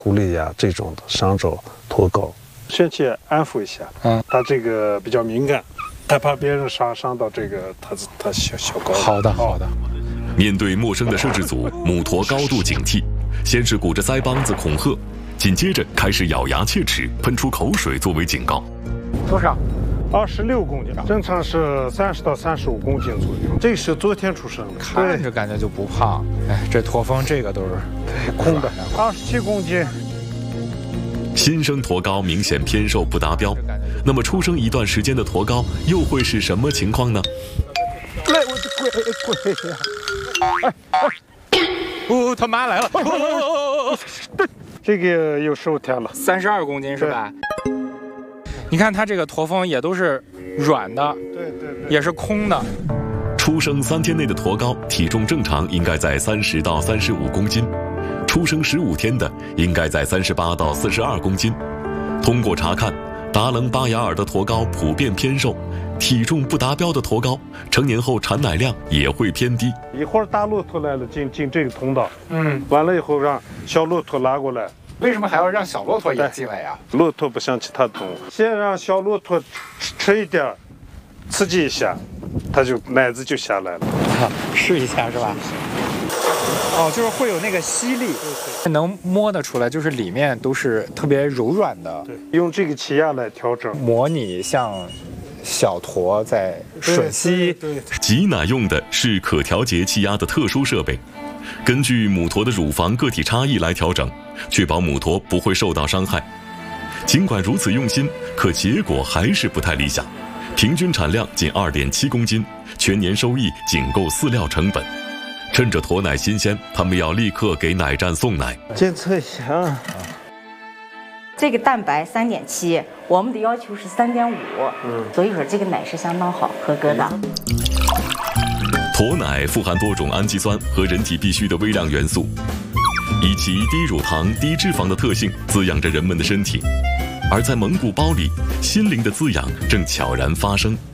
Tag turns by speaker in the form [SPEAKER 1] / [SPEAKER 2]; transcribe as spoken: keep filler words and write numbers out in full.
[SPEAKER 1] 狐狸呀这种的伤着脱高，先去安抚一下。嗯，它这个比较敏感，害怕别人伤伤到这个它它小小高。
[SPEAKER 2] 好的好的。
[SPEAKER 3] 面对陌生的摄制组，母驼高度警惕，先是鼓着腮帮子恐吓，紧接着开始咬牙切齿，喷出口水作为警告。
[SPEAKER 2] 多少？
[SPEAKER 1] 二十六公斤，正常是三十到三十五公斤左右。这是昨天出生的，
[SPEAKER 2] 看着感觉就不胖。哎，这驼峰这个都是
[SPEAKER 1] 空的，二十七公斤。
[SPEAKER 3] 新生驼高明显偏瘦不达标，那么出生一段时间的驼高又会是什么情况呢？
[SPEAKER 1] 来，我的鬼鬼呀！
[SPEAKER 2] 哎哎，哦，他妈来了！
[SPEAKER 1] 这个有十五天了，
[SPEAKER 2] 三十二公斤是吧？你看它这个驼峰也都是软的，
[SPEAKER 1] 对对对，
[SPEAKER 2] 也是空的。
[SPEAKER 3] 出生三天内的驼高体重正常应该在三十到三十五公斤，出生十五天的应该在三十八到四十二公斤。通过查看，达棱巴雅尔的驼高普遍偏瘦，体重不达标的驼高成年后产奶量也会偏低。
[SPEAKER 1] 一会儿大骆驼来了，进进这个通道，
[SPEAKER 2] 嗯，
[SPEAKER 1] 完了以后让小骆驼拉过来。
[SPEAKER 2] 为什么还要让小骆驼也进来呀？
[SPEAKER 1] 骆驼不像其他动物，先让小骆驼吃吃一点，刺激一下，它就奶子就下来了。
[SPEAKER 2] 啊，试一下是吧？哦，就是会有那个吸力，能摸得出来，就是里面都是特别柔软的。
[SPEAKER 1] 对，用这个气压来调整，
[SPEAKER 2] 模拟像小驼在吮吸。
[SPEAKER 1] 对，对
[SPEAKER 3] 挤奶用的是可调节气压的特殊设备。根据母驼的乳房个体差异来调整，确保母驼不会受到伤害。尽管如此用心，可结果还是不太理想，平均产量仅 二点七公斤，全年收益仅够饲料成本。趁着驼奶新鲜，他们要立刻给奶站送奶。
[SPEAKER 1] 检测一下啊，
[SPEAKER 4] 这个蛋白三点七，我们的要求是三点五，嗯，所以说这个奶是相当好，合格的。
[SPEAKER 3] 驼奶富含多种氨基酸和人体必需的微量元素，以其低乳糖、低脂肪的特性滋养着人们的身体，而在蒙古包里，心灵的滋养正悄然发生。